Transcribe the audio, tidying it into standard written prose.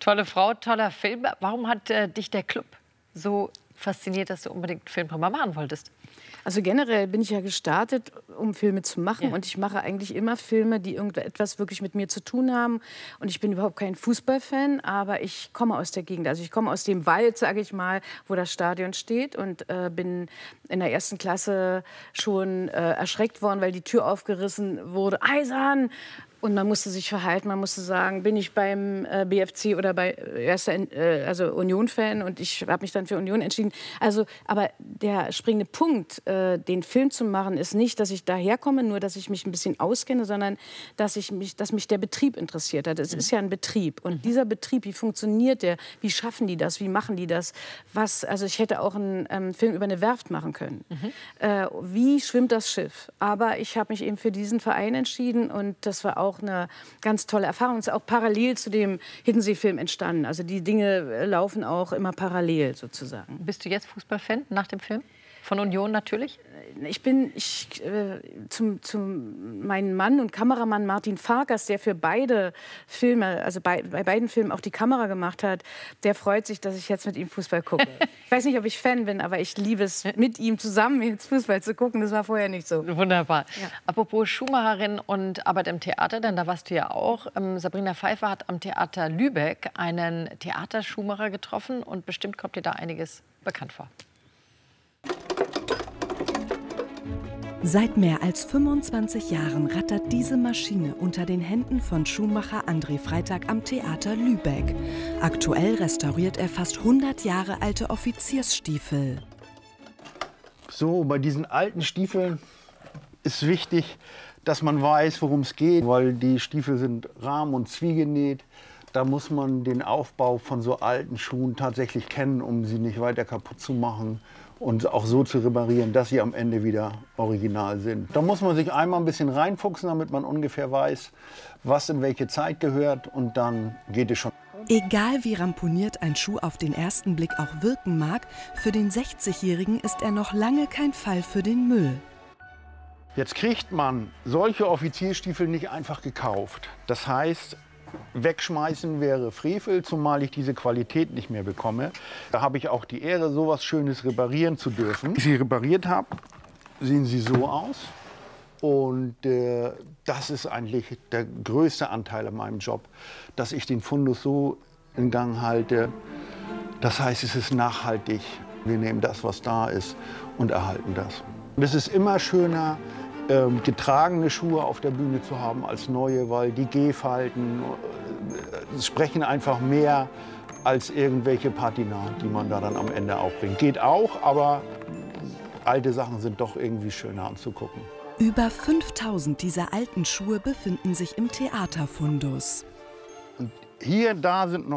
Tolle Frau, toller Film. Warum hat dich der Club so fasziniert, dass du unbedingt Filmemacher machen wolltest? Also generell bin ich ja gestartet, um Filme zu machen. Ja. Und ich mache eigentlich immer Filme, die irgendetwas wirklich mit mir zu tun haben. Und ich bin überhaupt kein Fußballfan, aber ich komme aus der Gegend. Also ich komme aus dem Wald, sage ich mal, wo das Stadion steht. Und bin in der 1. Klasse schon erschreckt worden, weil die Tür aufgerissen wurde. Eisern! Und man musste sich verhalten, man musste sagen, bin ich beim BFC oder bei also Union-Fan, und ich habe mich dann für Union entschieden. Also, aber der springende Punkt, den Film zu machen, ist nicht, dass ich daherkomme, nur dass ich mich ein bisschen auskenne, sondern dass mich der Betrieb interessiert hat. Es ist ja ein Betrieb, und dieser Betrieb, wie funktioniert der? Wie schaffen die das? Wie machen die das? Also ich hätte auch einen Film über eine Werft machen können. Wie schwimmt das Schiff? Aber ich habe mich eben für diesen Verein entschieden, und das war auch eine ganz tolle Erfahrung. Es ist auch parallel zu dem Hiddensee-Film entstanden. Also die Dinge laufen auch immer parallel sozusagen. Bist du jetzt Fußballfan nach dem Film? Von Union natürlich? Mein Mann und Kameramann Martin Farkas, der für beide Filme, also bei beiden Filmen auch die Kamera gemacht hat, der freut sich, dass ich jetzt mit ihm Fußball gucke. Ich weiß nicht, ob ich Fan bin, aber ich liebe es, mit ihm zusammen jetzt Fußball zu gucken. Das war vorher nicht so. Wunderbar. Ja. Apropos Schuhmacherin und Arbeit im Theater, denn da warst du ja auch. Sabrina Pfeiffer hat am Theater Lübeck einen Theaterschuhmacher getroffen, und bestimmt kommt dir da einiges bekannt vor. Seit mehr als 25 Jahren rattert diese Maschine unter den Händen von Schuhmacher André Freitag am Theater Lübeck. Aktuell restauriert er fast 100 Jahre alte Offiziersstiefel. So, bei diesen alten Stiefeln ist wichtig, dass man weiß, worum es geht, weil die Stiefel sind rahm- und zwiegenäht. Da muss man den Aufbau von so alten Schuhen tatsächlich kennen, um sie nicht weiter kaputt zu machen und auch so zu reparieren, dass sie am Ende wieder original sind. Da muss man sich einmal ein bisschen reinfuchsen, damit man ungefähr weiß, was in welche Zeit gehört, und dann geht es schon. Egal wie ramponiert ein Schuh auf den ersten Blick auch wirken mag, für den 60-Jährigen ist er noch lange kein Fall für den Müll. Jetzt kriegt man solche Offizierstiefel nicht einfach gekauft. Das heißt, wegschmeißen wäre Frevel, zumal ich diese Qualität nicht mehr bekomme. Da habe ich auch die Ehre, sowas Schönes reparieren zu dürfen. Wenn ich sie repariert habe, sehen sie so aus. Und das ist eigentlich der größte Anteil an meinem Job, dass ich den Fundus so in Gang halte. Das heißt, es ist nachhaltig. Wir nehmen das, was da ist, und erhalten das. Und es ist immer schöner, getragene Schuhe auf der Bühne zu haben als neue, weil die Gehfalten sprechen einfach mehr als irgendwelche Patina, die man da dann am Ende auch bringt. Geht auch, aber alte Sachen sind doch irgendwie schöner anzugucken. Über 5000 dieser alten Schuhe befinden sich im Theaterfundus. Und hier, da sind noch